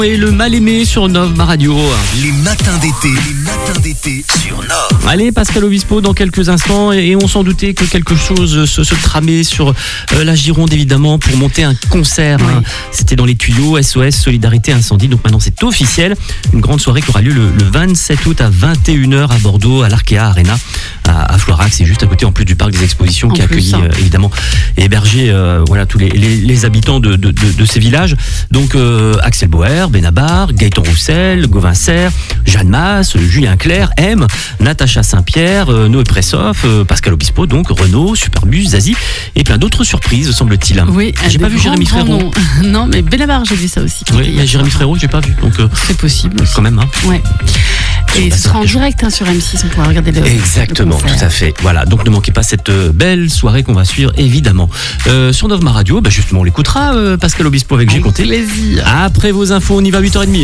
Et le mal-aimé sur Nov Ma Radio. Les matins d'été sur Nov. Allez, Pascal Obispo dans quelques instants et on s'en doutait que quelque chose se tramait sur la Gironde évidemment pour monter un concert. Oui. C'était dans les tuyaux, SOS Solidarité Incendie. Donc maintenant c'est officiel. Une grande soirée qui aura lieu le 27 août à 21h à Bordeaux, à l'Arkea Arena, à Floirac. C'est juste à côté en plus du parc des expositions qui accueille évidemment et hébergé voilà, tous les habitants de ces villages. Donc Axel Bauer, Benabar, Gaëtan Roussel, Gauvin Serre, Jeanne Masse, Julien Clerc, M, Natacha Saint-Pierre, Noé Pressoff, Pascal Obispo, donc Renaud, Superbus, Zazie et plein d'autres surprises semble-t-il. Oui, j'ai pas vu Jérémy Frérot. Non, mais Benabar, j'ai vu ça aussi. Oui, mais Jérémy Frérot, j'ai pas vu. Donc c'est possible. Quand même. Hein. Ouais. Et ce sera en direct sur M6, on pourra regarder le Exactement, le concert. tout à fait. Voilà, donc ne manquez pas cette belle soirée qu'on va suivre évidemment. Sur Nov Ma Radio, justement on l'écoutera, Pascal Obispo avec J'ai compté. Plaisir. Après vos infos, on y va à 8h30.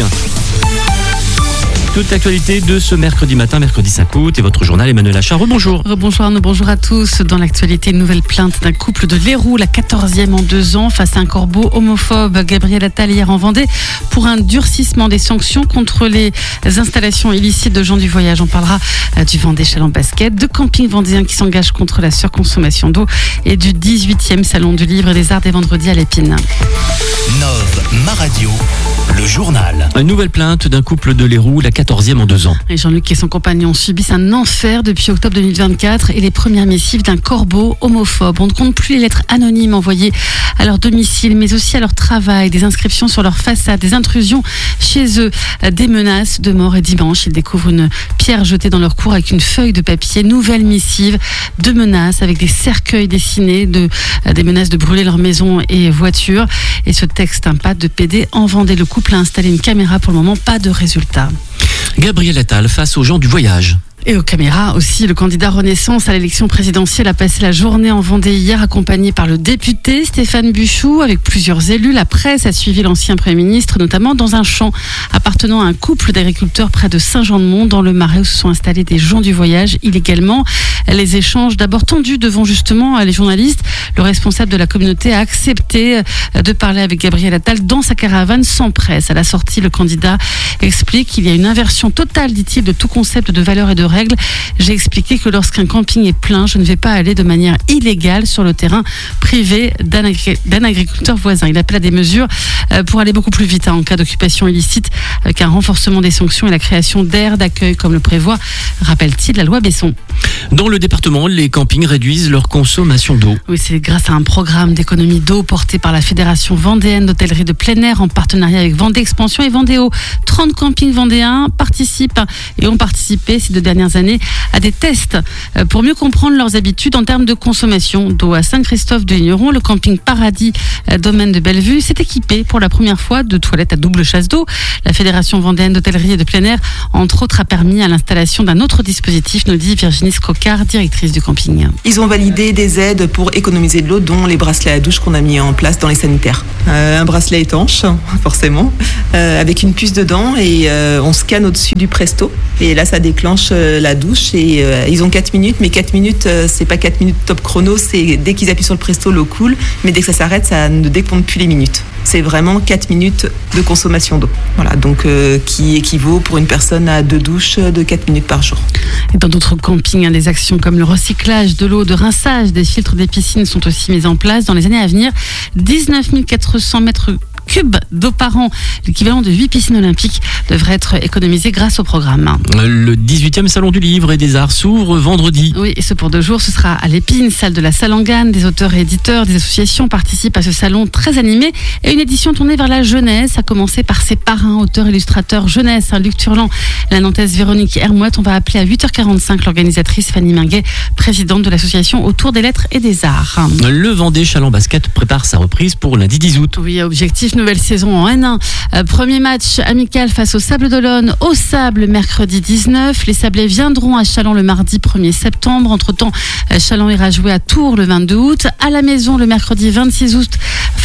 Toute l'actualité de ce mercredi matin, mercredi 5 août, et votre journal Emmanuel Achard. Rebonjour. Rebonjour Arnaud, bonjour à tous. Dans l'actualité, une nouvelle plainte d'un couple de Léroux, la 14e en 2 ans, face à un corbeau homophobe. Gabriel Attal hier en Vendée pour un durcissement des sanctions contre les installations illicites de gens du voyage. On parlera du Vendée Chalon Basket, de camping vendéen qui s'engage contre la surconsommation d'eau et du 18e salon du livre et des arts des vendredis à l'Épine. Nov Ma Radio, le journal. Une nouvelle plainte d'un couple de Léroux, la 14e en 2 ans. Et Jean-Luc et son compagnon subissent un enfer depuis octobre 2024 et les premières missives d'un corbeau homophobe. On ne compte plus les lettres anonymes envoyées à leur domicile, mais aussi à leur travail, des inscriptions sur leur façade, des intrusions chez eux, des menaces de mort. Et dimanche, ils découvrent une pierre jetée dans leur cour avec une feuille de papier, nouvelle missive de menaces avec des cercueils dessinés, des menaces de brûler leur maison et voiture. Et ce texte, un pas de PD en Vendée. Le couple a installé une caméra, pour le moment, pas de résultat. Gabriel Attal face aux gens du voyage. Et aux caméras aussi, le candidat Renaissance à l'élection présidentielle a passé la journée en Vendée hier, accompagné par le député Stéphane Buchou, avec plusieurs élus. La presse a suivi l'ancien Premier ministre, notamment dans un champ appartenant à un couple d'agriculteurs près de Saint-Jean-de-Mont, dans le Marais, où se sont installés des gens du voyage illégalement. Les échanges d'abord tendus devant justement les journalistes. Le responsable de la communauté a accepté de parler avec Gabriel Attal dans sa caravane sans presse. À la sortie, le candidat explique qu'il y a une inversion totale, dit-il, de tout concept de valeur et de règles. J'ai expliqué que lorsqu'un camping est plein, je ne vais pas aller de manière illégale sur le terrain privé d'un agriculteur voisin. Il appelle à des mesures pour aller beaucoup plus vite en cas d'occupation illicite, avec un renforcement des sanctions et la création d'aires d'accueil comme le prévoit, rappelle-t-il, la loi Besson. Dans le département, les campings réduisent leur consommation d'eau. Oui, c'est grâce à un programme d'économie d'eau porté par la Fédération vendéenne d'hôtellerie de plein air en partenariat avec Vendée Expansion et Vendéo. 30 campings vendéens participent et ont participé ces 2 dernières années à des tests pour mieux comprendre leurs habitudes en termes de consommation d'eau. À Saint-Christophe-de-Ligneron, le camping Paradis Domaine de Bellevue s'est équipé pour la première fois de toilettes à double chasse d'eau. La Fédération vendéenne d'hôtellerie et de plein air, entre autres, a permis à l'installation d'un autre dispositif, nous dit Virginie Scocard, directrice du camping. Ils ont validé des aides pour économiser de l'eau, dont les bracelets à douche qu'on a mis en place dans les sanitaires. Un bracelet étanche, forcément, avec une puce dedans et on scanne au-dessus du Presto. Et là, ça déclenche la douche et ils ont 4 minutes, mais 4 minutes, c'est pas 4 minutes top chrono, c'est dès qu'ils appuient sur le Presto, l'eau coule, mais dès que ça s'arrête, ça ne décompte plus les minutes. C'est vraiment 4 minutes de consommation d'eau. Voilà, donc qui équivaut pour une personne à 2 douches de 4 minutes par jour. Et dans d'autres campings, des actions comme le recyclage de l'eau, de rinçage des filtres des piscines sont aussi mises en place. Dans les années à venir, 19 400 mètres cubes d'eau par an, l'équivalent de 8 piscines olympiques, devrait être économisé grâce au programme. Le 18e salon du livre et des arts s'ouvre vendredi. Oui, et ce pour 2 jours, ce sera à l'Épine, salle de la Salangane. Des auteurs et éditeurs, des associations participent à ce salon très animé et une édition tournée vers la jeunesse, à commencer par ses parrains, auteurs, illustrateurs jeunesse, Luc Turlan, la Nantaise Véronique Hermouette. On va appeler à 8h45 l'organisatrice Fanny Minguet, présidente de l'association Autour des lettres et des arts. Le Vendée Chalon Basket prépare sa reprise pour lundi 10 août. Oui, objectif nouvelle saison en N1. Premier match amical face au Sable d'Olonne, au Sable, mercredi 19. Les Sablés viendront à Châlons le mardi 1er septembre. Entre-temps, Châlons ira jouer à Tours le 22 août. À la maison, le mercredi 26 août,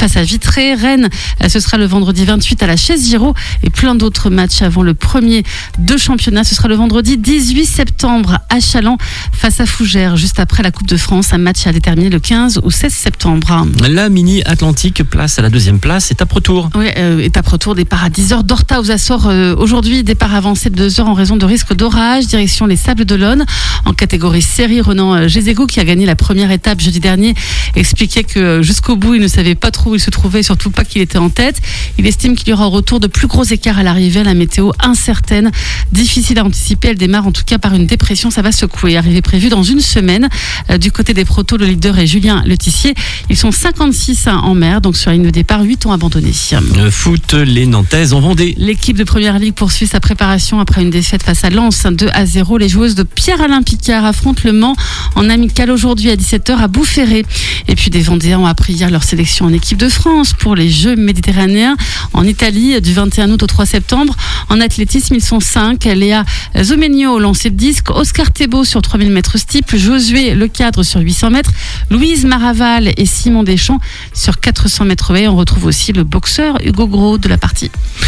face à Vitré. Rennes, ce sera le vendredi 28 à la Chaise-Giraud et plein d'autres matchs avant le premier de championnat. Ce sera le vendredi 18 septembre à Châlons face à Fougères, juste après la Coupe de France. Un match à déterminer le 15 ou 16 septembre. La Mini Atlantique place à la deuxième place, étape retour. Oui, étape retour, départ à 10h d'Horta aux Açores. Aujourd'hui, départ avancé de 2 heures en raison de risque d'orage, direction les Sables d'Olonne. En catégorie série, Renan Gézego, qui a gagné la première étape jeudi dernier, expliquait que jusqu'au bout, il ne savait pas trop où il se trouvait et surtout pas qu'il était en tête. Il estime qu'il y aura au retour de plus gros écarts à l'arrivée, la météo incertaine, difficile à anticiper. Elle démarre en tout cas par une dépression, ça va secouer. Arrivée prévue dans une semaine. Du côté des protos, le leader est Julien Letissier. Ils sont 56 en mer, donc sur la ligne de départ, 8 ont abandonné. Foot, les Nantaises en Vendée. L'équipe de Première Ligue poursuit sa préparation après une défaite face à Lens, 2-0. Les joueuses de Pierre-Alain Picard affrontent le Mans en amical aujourd'hui à 17h à Boufféré. Et puis des Vendéens ont appris hier leur sélection en équipe de France pour les Jeux méditerranéens en Italie du 21 août au 3 septembre. En athlétisme, ils sont 5. Léa Zomegno au lancer de disque, Oscar Thébault sur 3000 mètres steeple, Josué Lecadre sur 800 mètres, Louise Maraval et Simon Deschamps sur 400 mètres haies. On retrouve aussi le boxeur Hugo Gros de la partie.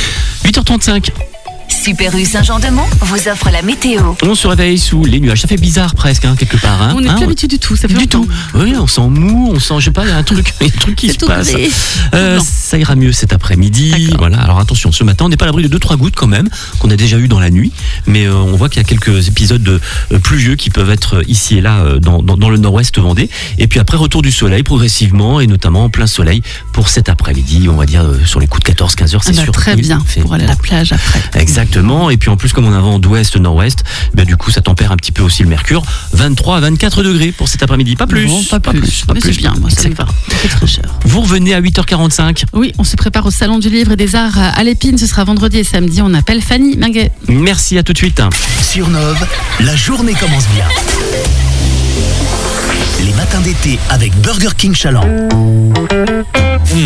8h35. Super U Saint-Jean-de-Mont vous offre la météo. On se réveille sous les nuages. Ça fait bizarre presque, quelque part. On n'est plus habitué du tout. Ça fait du longtemps. tout. Oui, on sent mou, on sent, je sais pas, il y a un truc qui se passe. Ça ira mieux cet après-midi. D'accord. Voilà. Alors attention, ce matin, on n'est pas à l'abri de 2-3 gouttes quand même, qu'on a déjà eu dans la nuit. Mais on voit qu'il y a quelques épisodes de pluvieux qui peuvent être ici et là dans le nord-ouest vendée. Et puis après, retour du soleil progressivement et notamment en plein soleil pour cet après-midi. On va dire sur les coups de 14-15 heures, c'est sûr. Très bien, pour aller à la plage après. Exactement. Et puis en plus, comme on a un vent d'ouest-nord-ouest, du coup, ça tempère un petit peu aussi le mercure. 23 à 24 degrés pour cet après-midi. Pas plus. Non, pas plus. Mais c'est bien, moi, ça me va. C'est très cher. Vous revenez à 8h45. Oui, on se prépare au Salon du Livre et des Arts à l'Épine. Ce sera vendredi et samedi. On appelle Fanny Minguet. Merci, à tout de suite. Sur Nove, la journée commence bien. Les matins d'été avec Burger King Châlons.